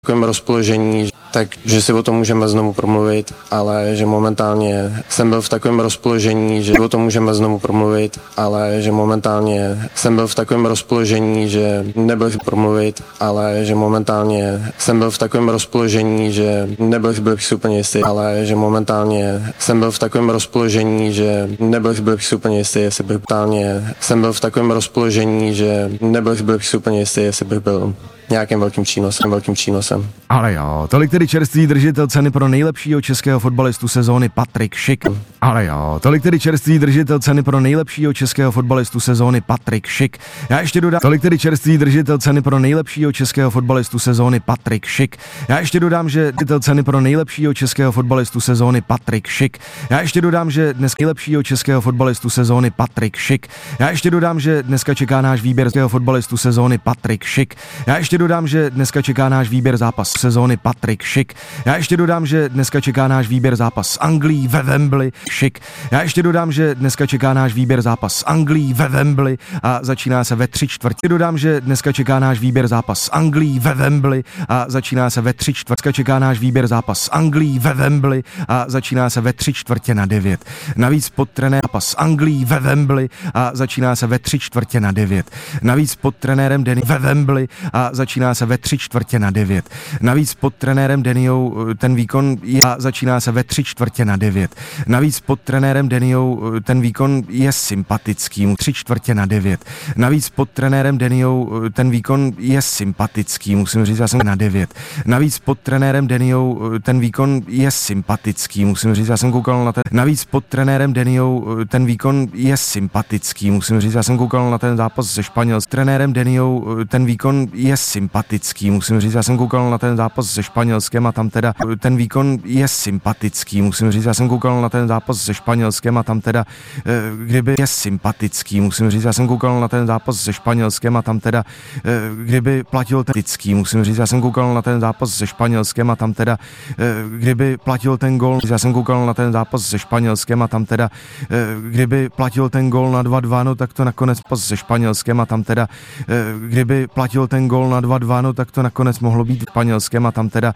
takovém rozpoložení, takže si o tom můžeme znovu promluvit, ale že momentálně jsem byl v takovém rozpoložení, že o tom můžeme znovu promluvit, ale že momentálně jsem byl v takovém rozpoložení, že nebyl promluvit, ale že momentálně jsem byl v takovém rozpoložení, že nebyl si úplně jistý, ale že momentálně jsem byl v takovém rozpoložení, že nebyl si úplně jistý, jestli bych jsem byl v takovém rozpoložení, že nebyl si úplně jistý, jestli bych byl nějakým velkým přínosem. Ale jo, tolik tedy čerstvý držitel ceny pro nejlepšího českého fotbalistu sezóny Patrik Schick. Ale jo, tolik tedy čerstvý držitel ceny pro nejlepšího českého fotbalistu sezóny Patrik Schick. Já ještě dodám, tolik tedy čerstvý držitel ceny pro nejlepšího českého fotbalistu sezóny Patrik Schick. Já ještě dodám, že držitel ceny pro nejlepšího českého fotbalistu sezóny Patrik Schick. Já ještě dodám, že dnes nejlepšího českého fotbalistu sezóny Patrik Schick. Já ještě dodám, že dneska čeká náš výběr českého fotbalistu sezóny Patrik Schick. Já ještě dodám, že dneska čeká náš výběr zápas sezóny Patrik Schick. Já ještě dodám, že dneska čeká náš výběr zápas s Anglií ve Wembley Schick. Já ještě dodám, že dneska čeká náš výběr zápas s Anglií ve Wembley a začíná se ve 3/4. Dodám, že dneska čeká náš výběr zápas s Anglií ve Wembley a začíná se ve 3/4. Dneska čeká náš výběr zápas s Anglií ve Wembley a začíná se ve 3/4. Navíc pod trenérem zápas s Anglií ve Wembley a začíná se ve 3/4. Navíc pod trenérem Denny ve Wembley a začíná se ve 3/4. Navíc pod trenérem Dennyou ten výkon je a začíná se ve 3/4. Navíc pod trenérem Dennyou ten výkon je sympatický, 3/4. Navíc pod trenérem Dennyou ten výkon je sympatický, musím říct, já jsem na 9. Navíc pod trenérem Dennyou ten výkon je sympatický, musím říct, já jsem koukal na ten. Navíc pod trenérem Dennyou ten výkon je sympatický, musím říct, já jsem koukal na ten zápas se Španělskem. Trenérem Dennyou ten výkon je sympatický, musím říct, já jsem koukal na ten zápas se Španělskem a tam teda ten výkon je sympatický, musím říct, já jsem koukal na ten zápas se Španělskem a tam teda kdyby je sympatický, musím říct, já jsem koukal na ten zápas se Španělskem a tam teda kdyby platil ten tický, musím říct, já jsem koukal na ten zápas se Španělskem a tam teda kdyby platil ten gól, já jsem koukal na ten zápas se Španělskem a tam teda kdyby platil ten gól na 2-2, no tak to nakonec se Španělskem a tam teda kdyby platil ten gól na 2-2, no tak to nakonec mohlo být Španělskem a tam teda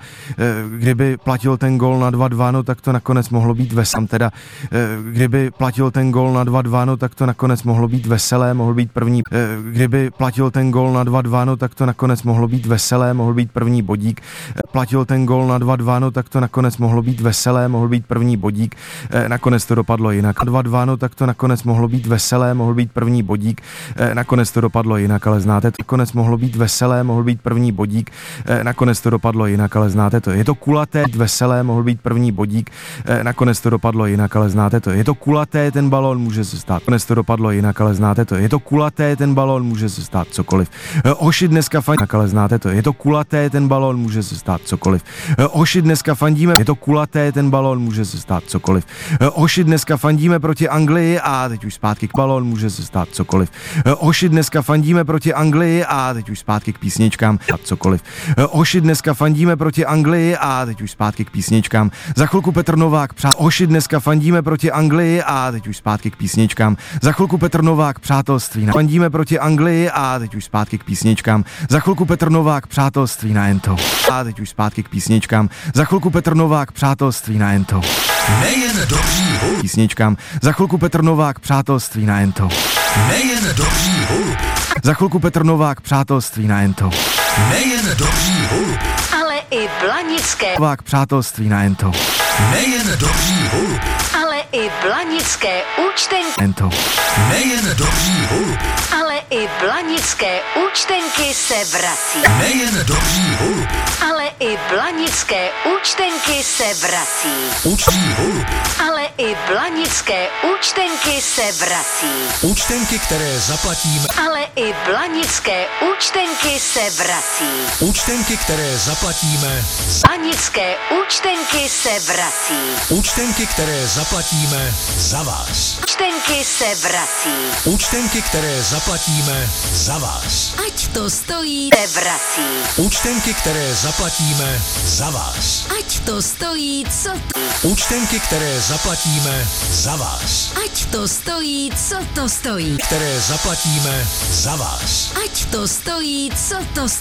kdyby platil ten gól na 2-2, no tak to nakonec mohlo být veselé, teda kdyby platil ten gól na 2-2, no tak to nakonec mohlo být veselé, mohl být první, kdyby platil ten gól na 2-2, no tak to nakonec mohlo být veselé, mohl být první bodík, platil ten gól na 2-2, no tak to nakonec mohlo být veselé, mohl být první bodík, nakonec to dopadlo jinak, 2-2, no tak to nakonec mohlo být veselé, mohl být první bodík, nakonec to dopadlo jinak, ale znáte to, nakonec mohlo být veselé, mohl být první bodík, nakonec to dopadlo jinak, ale znáte to, je to kulaté, veselé, mohl být první bodík, nakonec to dopadlo jinak, ale znáte to, je to kulaté, ten balón může se stát, nakonec to dopadlo jinak, ale znáte to, je to kulaté, ten balón může se stát cokoliv, hoši dneska fandíme, ale znáte to, je to kulaté, ten balón může se stát cokoliv, hoši dneska fandíme, je to kulaté, ten balón může se stát cokoliv, hoši dneska fandíme proti Anglii a teď už zpátky k balón může se stát cokoliv, hoši dneska fandíme proti Anglii a teď už zpátky k písničkám a cokoliv, hoši dneska fandíme proti Anglii a teď už zpátky k písničkám, za chvilku Petr Novák, hoši dneska fandíme proti Anglii a teď už zpátky k písničkám, za chvilku Petr Novák, přátelství, fandíme proti Anglii a teď už zpátky k písničkám, za chvilku Petr Novák, přátelství na Ento a teď už zpátky k písničkám, za chvilku Petr Novák, přátelství na Ento. Nejen dobří holuby. Písničkám, za chvilku Petr Novák, přátelství na Ento. Nejen dobří holuby. Za chvilku Petr Novák, přátelství na Ento. Nejen dobří holuby. Ale i blanické. Novák, přátelství na Ento. Nejen dobří holuby. Ale i blanické účtenky. Ento. Nejen dobří holuby. Ale i blanické účtenky se vrací. Nejen dobří holuby. Ale i blanické účtenky se vrací. Účtí holuby. Ale i blanické účtenky se vrací. Účtenky, které zaplatíme. Ale i blanické účtenky se vrací. Účtenky, které zaplatíme. Blanické účtenky se vrací. Účtenky, které zaplatíme za vás. Účtenky se vrací. Účtenky, které zaplatíme za vás. Ať to stojí, se vrací. Účtenky, které zaplatíme za vás. Ať to stojí, co to. Účtenky, které zaplatíme za vás. Ať to stojí, co to stojí. Které zaplatíme za vás. Ať to stojí, co to stojí.